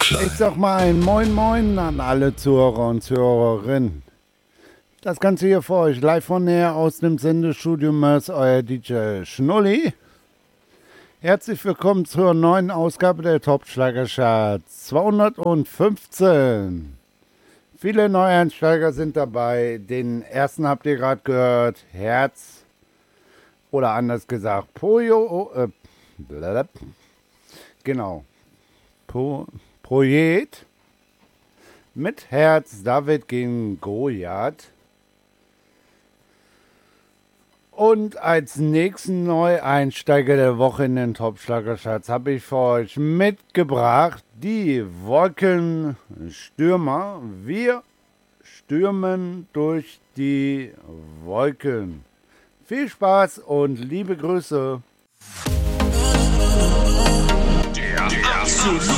Ich sag mal ein Moin Moin an alle Zuhörer und Zuhörerinnen. Das Ganze hier für euch live von näher aus dem Sendestudio Mörs, euer DJ Schnulli. Herzlich willkommen zur neuen Ausgabe der Top-Schlager-Charts 215. Viele Neueinsteiger sind dabei. Den ersten habt ihr gerade gehört, Herz oder anders gesagt genau. Projekt mit Herz, David gegen Goliath. Und als nächsten Neueinsteiger der Woche in den Top-Schlager-Charts habe ich für euch mitgebracht die Wolkenstürmer. Wir stürmen durch die Wolken. Viel Spaß und liebe Grüße. Der absolute